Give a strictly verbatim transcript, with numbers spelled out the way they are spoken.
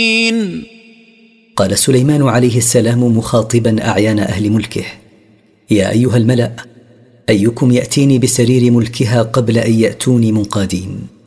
قال سليمان عليه السلام مخاطبا أعيان أهل ملكه: يا أيها الملأ، أيكم يأتيني بسرير ملكها قبل أن يأتوني منقادين؟